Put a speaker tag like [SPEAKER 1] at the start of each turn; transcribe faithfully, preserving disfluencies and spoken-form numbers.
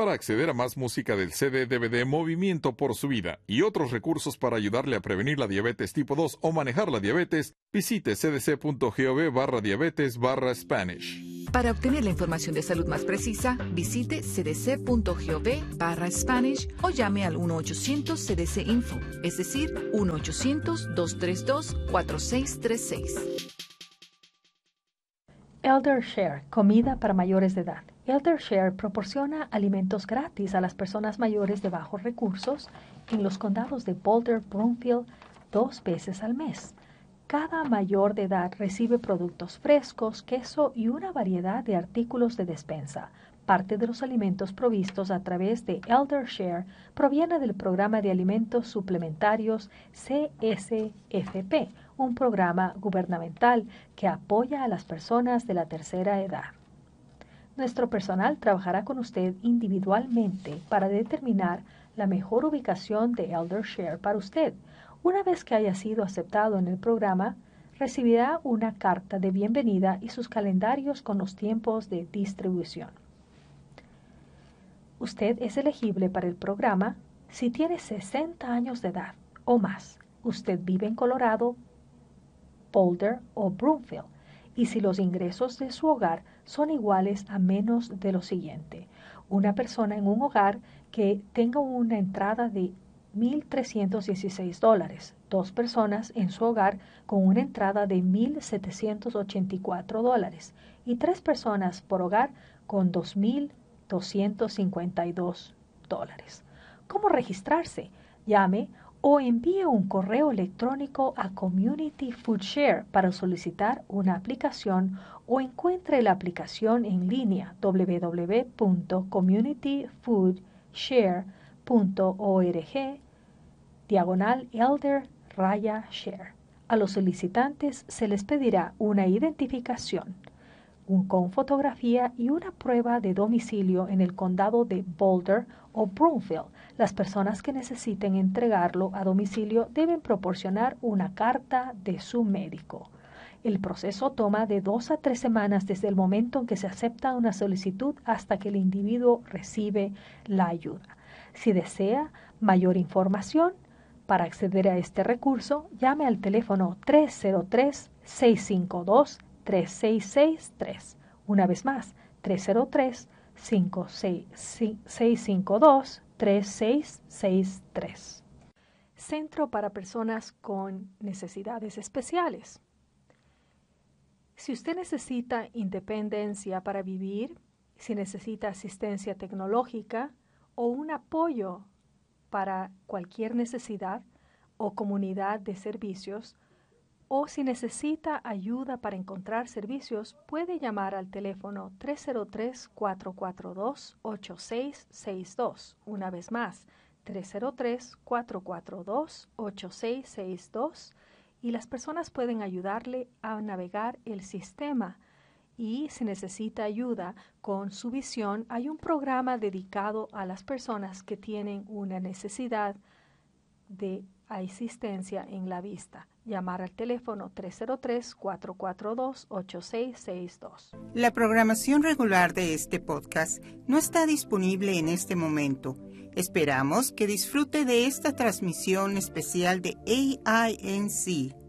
[SPEAKER 1] para acceder a más música del C D D V D Movimiento por su Vida y otros recursos para ayudarle a prevenir la diabetes tipo dos o manejar la diabetes, visite cdc.gov barra diabetes barra Spanish.
[SPEAKER 2] Para obtener la información de salud más precisa, visite cdc.gov barra Spanish o llame al uno ochocientos C D C Info, es decir, uno ochocientos, dos tres dos, cuatro seis tres seis.
[SPEAKER 3] ElderShare, comida para mayores de edad. ElderShare proporciona alimentos gratis a las personas mayores de bajos recursos en los condados de Boulder, Broomfield, dos veces al mes. Cada mayor de edad recibe productos frescos, queso y una variedad de artículos de despensa. Parte de los alimentos provistos a través de ElderShare proviene del Programa de Alimentos Suplementarios C S F P, un programa gubernamental que apoya a las personas de la tercera edad. Nuestro personal trabajará con usted individualmente para determinar la mejor ubicación de ElderShare para usted. Una vez que haya sido aceptado en el programa, recibirá una carta de bienvenida y sus calendarios con los tiempos de distribución. Usted es elegible para el programa si tiene sesenta años de edad o más. Usted vive en Colorado, Boulder o Broomfield y si los ingresos de su hogar son iguales a menos de lo siguiente. Una persona en un hogar que tenga una entrada de mil trescientos dieciséis dólares. Dos personas en su hogar con una entrada de mil setecientos ochenta y cuatro dólares. Y tres personas por hogar con dos mil doscientos cincuenta y dos dólares. ¿Cómo registrarse? Llame o envíe un correo electrónico a Community Food Share para solicitar una aplicación o encuentre la aplicación en línea w w w punto community food share punto org diagonal elder raya share. A los solicitantes se les pedirá una identificación un, con fotografía y una prueba de domicilio en el condado de Boulder o Broomfield. Las personas que necesiten entregarlo a domicilio deben proporcionar una carta de su médico. El proceso toma de dos a tres semanas desde el momento en que se acepta una solicitud hasta que el individuo recibe la ayuda. Si desea mayor información, para acceder a este recurso, llame al teléfono tres cero tres, seis cinco dos, tres seis seis tres. Una vez más, tres cero tres, seis cinco dos, tres seis seis tres. Centro para personas con necesidades especiales. Si usted necesita independencia para vivir, si necesita asistencia tecnológica o un apoyo para cualquier necesidad o comunidad de servicios, o si necesita ayuda para encontrar servicios, puede llamar al teléfono tres cero tres, cuatro cuatro dos, ocho seis seis dos. Una vez más, tres cero tres, cuatro cuatro dos, ocho seis seis dos y las personas pueden ayudarle a navegar el sistema. Y si necesita ayuda con su visión, hay un programa dedicado a las personas que tienen una necesidad de asistencia en la vista. Llamar al teléfono tres cero tres, cuatro cuatro dos, ocho seis seis dos.
[SPEAKER 4] La programación regular de este podcast no está disponible en este momento. Esperamos que disfrute de esta transmisión especial de A I N C,